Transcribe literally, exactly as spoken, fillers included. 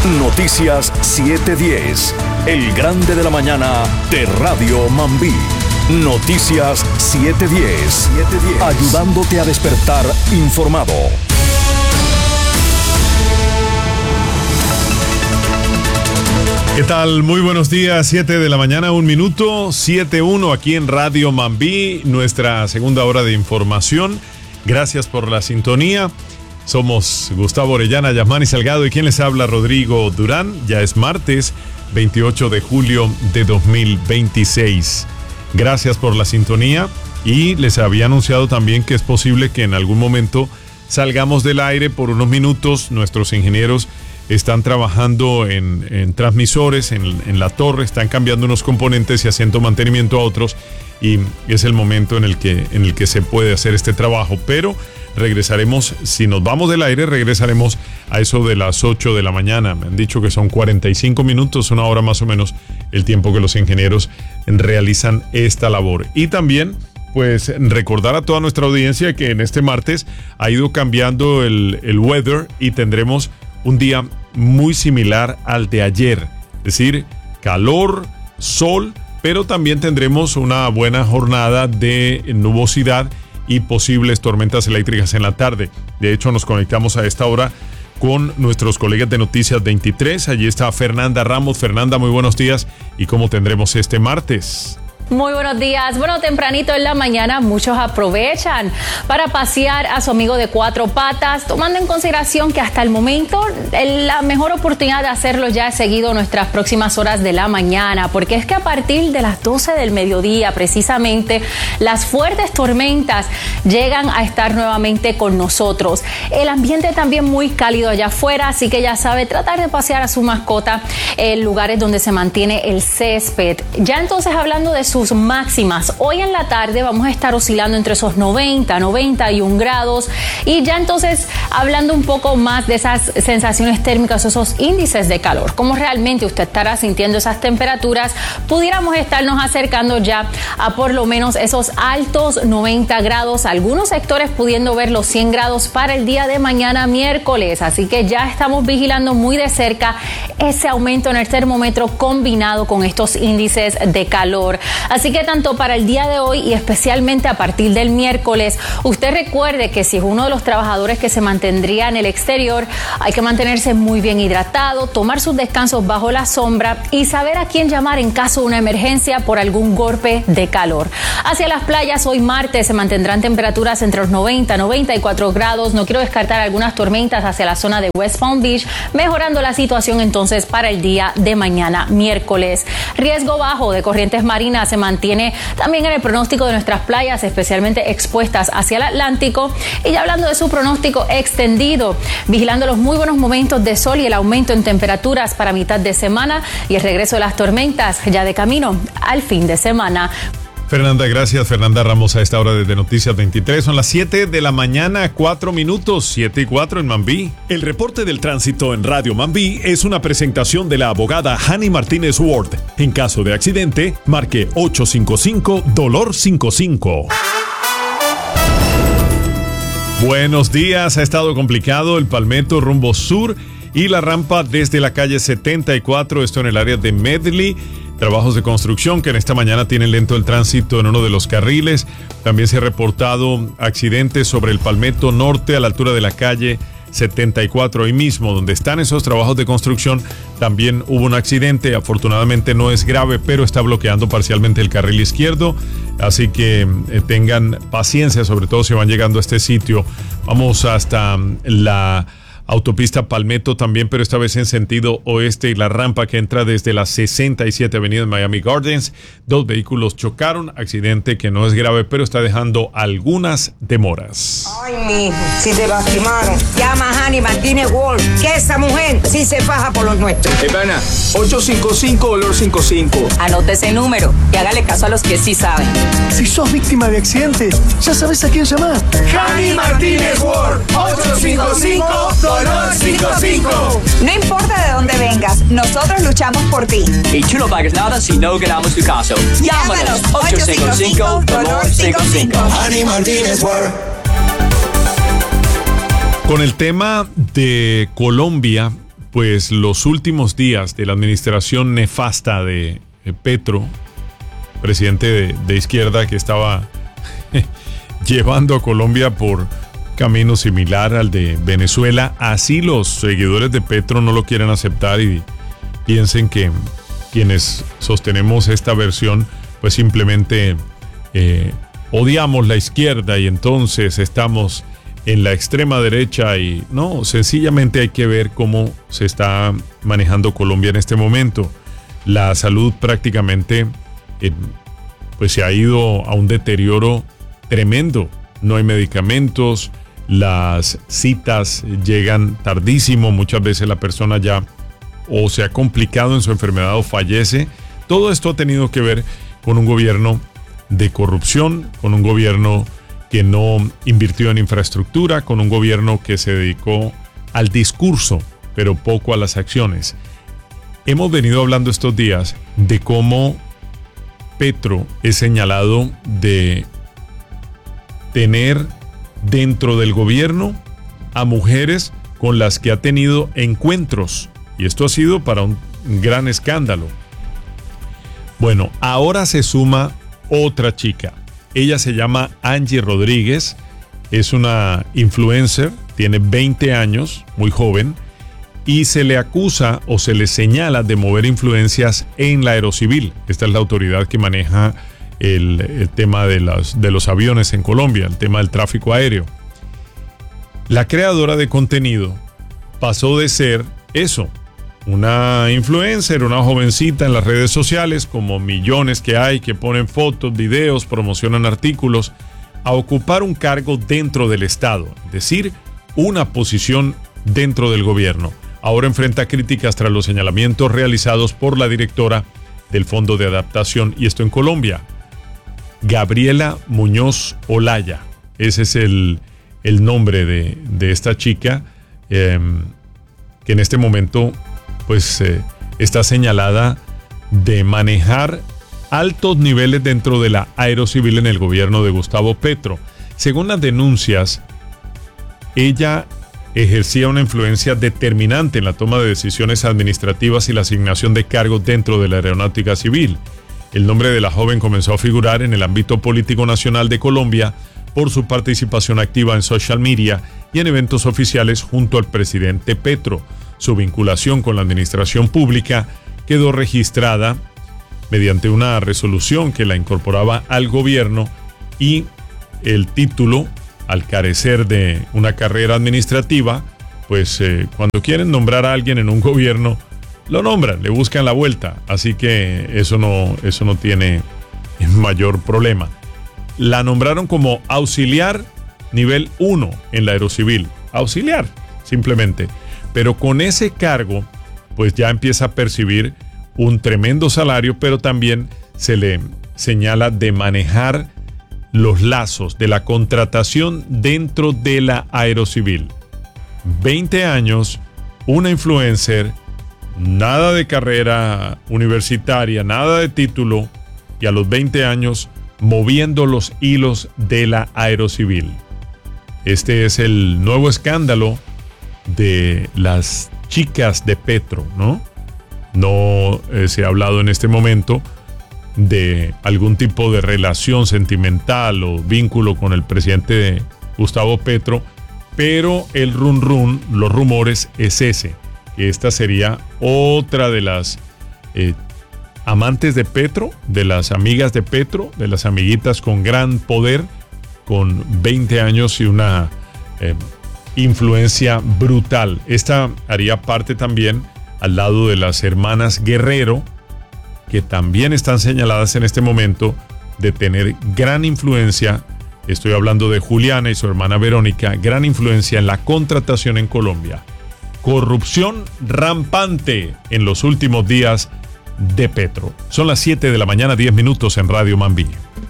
Noticias siete diez, el grande de la mañana de Radio Mambí. Noticias siete diez, ayudándote a despertar informado. ¿Qué tal? Muy buenos días, siete de la mañana, un minuto, siete uno aquí en Radio Mambí, nuestra segunda hora de información. Gracias por la sintonía. Somos Gustavo Orellana, Yasmani Salgado y quien les habla, Rodrigo Durán. Ya es martes, veintiocho de julio de dos mil veintiséis. Gracias por la sintonía y les había anunciado también que es posible que en algún momento salgamos del aire por unos minutos. Nuestros ingenieros están trabajando en, en transmisores, en, en la torre, están cambiando unos componentes y haciendo mantenimiento a otros, y es el momento en el que, en el que se puede hacer este trabajo, pero regresaremos, si nos vamos del aire, regresaremos a eso de las ocho de la mañana. Me han dicho que son cuarenta y cinco minutos, una hora más o menos, el tiempo que los ingenieros realizan esta labor. Y también, pues, recordar a toda nuestra audiencia que en este martes ha ido cambiando el, el weather y tendremos un día muy similar al de ayer, es decir, calor, sol, pero también tendremos una buena jornada de nubosidad y posibles tormentas eléctricas en la tarde. De hecho, nos conectamos a esta hora con nuestros colegas de Noticias veintitrés. Allí está Fernanda Ramos. Fernanda, muy buenos días. ¿Y cómo tendremos este martes? Muy buenos días. Bueno, tempranito en la mañana muchos aprovechan para pasear a su amigo de cuatro patas, tomando en consideración que hasta el momento la mejor oportunidad de hacerlo ya es seguido nuestras próximas horas de la mañana, porque es que a partir de las doce del mediodía precisamente las fuertes tormentas llegan a estar nuevamente con nosotros. El ambiente también muy cálido allá afuera, así que ya sabe, tratar de pasear a su mascota en lugares donde se mantiene el césped. Ya entonces, hablando de su sus máximas, hoy en la tarde vamos a estar oscilando entre esos noventa, noventa y un grados, y ya entonces hablando un poco más de esas sensaciones térmicas, esos índices de calor, cómo realmente usted estará sintiendo esas temperaturas, pudiéramos estarnos acercando ya a por lo menos esos altos noventa grados, algunos sectores pudiendo ver los cien grados para el día de mañana miércoles, así que ya estamos vigilando muy de cerca ese aumento en el termómetro combinado con estos índices de calor. Así que tanto para el día de hoy y especialmente a partir del miércoles, usted recuerde que si es uno de los trabajadores que se mantendría en el exterior, hay que mantenerse muy bien hidratado, tomar sus descansos bajo la sombra y saber a quién llamar en caso de una emergencia por algún golpe de calor. Hacia las playas, hoy martes se mantendrán temperaturas entre los noventa, noventa y cuatro grados. No quiero descartar algunas tormentas hacia la zona de West Palm Beach, mejorando la situación entonces para el día de mañana miércoles. Riesgo bajo de corrientes marinas se mantiene también en el pronóstico de nuestras playas, especialmente expuestas hacia el Atlántico. Y ya hablando de su pronóstico extendido, vigilando los muy buenos momentos de sol y el aumento en temperaturas para mitad de semana y el regreso de las tormentas ya de camino al fin de semana. Fernanda, gracias. Fernanda Ramos a esta hora desde Noticias veintitrés. Son las siete de la mañana, cuatro minutos, siete y cuatro en Mambí. El reporte del tránsito en Radio Mambí es una presentación de la abogada Hani Martínez Ward. En caso de accidente, marque ocho cinco cinco, dolor cinco cinco. Buenos días. Ha estado complicado el Palmetto rumbo sur y la rampa desde la calle setenta y cuatro, esto en el área de Medley. Trabajos de construcción que en esta mañana tienen lento el tránsito en uno de los carriles. También se ha reportado accidentes sobre el Palmetto Norte a la altura de la calle setenta y cuatro. Ahí mismo, donde están esos trabajos de construcción, también hubo un accidente. Afortunadamente no es grave, pero está bloqueando parcialmente el carril izquierdo. Así que eh, tengan paciencia, sobre todo si van llegando a este sitio. Vamos hasta la autopista Palmetto también, pero esta vez en sentido oeste, y la rampa que entra desde la sesenta y siete avenida en Miami Gardens. Dos vehículos chocaron, accidente que no es grave, pero está dejando algunas demoras. Ay, mijo, si te lastimaron, llama a Hani Martínez Ward, que esa mujer sí se faja por los nuestros. Hey, pana, ocho cinco cinco, dolor cinco cinco. Anote ese número y hágale caso a los que sí saben. Si sos víctima de accidente, ya sabes a quién llamar. Hani Martínez Ward, ocho cinco cinco, dolor cinco cinco. No importa de dónde vengas, nosotros luchamos por ti. Y tú no pagas nada si no ganamos tu caso. Llámanos ocho cinco cinco, dolor cinco cinco. Hani Martínez Ward. Con el tema de Colombia, pues los últimos días de la administración nefasta de Petro, presidente de, de izquierda que estaba llevando a Colombia por camino similar al de Venezuela. Así los seguidores de Petro no lo quieren aceptar y piensen que quienes sostenemos esta versión pues simplemente eh, odiamos la izquierda y entonces estamos en la extrema derecha. Y no, sencillamente hay que ver cómo se está manejando Colombia en este momento. La salud prácticamente eh, pues se ha ido a un deterioro tremendo. No hay medicamentos, las citas llegan tardísimo, muchas veces la persona ya o se ha complicado en su enfermedad o fallece. Todo esto ha tenido que ver con un gobierno de corrupción, con un gobierno que no invirtió en infraestructura, con un gobierno que se dedicó al discurso, pero poco a las acciones. Hemos venido hablando estos días de cómo Petro es señalado de tener dentro del gobierno a mujeres con las que ha tenido encuentros, y esto ha sido para un gran escándalo. Bueno, ahora se suma otra chica. Ella se llama Angie Rodríguez, es una influencer, tiene veinte años, muy joven, y se le acusa o se le señala de mover influencias en la Aerocivil. Esta es la autoridad que maneja el, el tema de, las, de los aviones en Colombia, el tema del tráfico aéreo. La creadora de contenido pasó de ser eso, una influencer, una jovencita en las redes sociales, como millones que hay que ponen fotos, videos, promocionan artículos, a ocupar un cargo dentro del Estado, es decir, una posición dentro del gobierno. Ahora enfrenta críticas tras los señalamientos realizados por la directora del Fondo de Adaptación, y esto en Colombia, Gabriela Muñoz Olaya. Ese es el, el nombre de, de esta chica, eh, que en este momento pues eh, está señalada de manejar altos niveles dentro de la Aerocivil en el gobierno de Gustavo Petro. Según las denuncias, ella ejercía una influencia determinante en la toma de decisiones administrativas y la asignación de cargos dentro de la aeronáutica civil. El nombre de la joven comenzó a figurar en el ámbito político nacional de Colombia por su participación activa en social media y en eventos oficiales junto al presidente Petro. Su vinculación con la administración pública quedó registrada mediante una resolución que la incorporaba al gobierno, y el título, al carecer de una carrera administrativa, pues eh, cuando quieren nombrar a alguien en un gobierno, lo nombran, le buscan la vuelta, así que eso no, eso no tiene mayor problema. La nombraron como auxiliar nivel uno en la Aerocivil, auxiliar, simplemente. Pero con ese cargo, pues ya empieza a percibir un tremendo salario, pero también se le señala de manejar los lazos de la contratación dentro de la Aerocivil. veinte años, una influencer, nada de carrera universitaria, nada de título, y a los veinte años moviendo los hilos de la Aerocivil. Este es el nuevo escándalo de las chicas de Petro, ¿no? No eh, se ha hablado en este momento de algún tipo de relación sentimental o vínculo con el presidente Gustavo Petro, pero el run run, los rumores es ese, que esta sería otra de las eh, amantes de Petro, de las amigas de Petro, de las amiguitas con gran poder, con veinte años y una eh, influencia brutal. Esta haría parte también al lado de las hermanas Guerrero, que también están señaladas en este momento de tener gran influencia. Estoy hablando de Juliana y su hermana Verónica, gran influencia en la contratación en Colombia. Corrupción rampante en los últimos días de Petro. Son las siete de la mañana, diez minutos en Radio Mambí.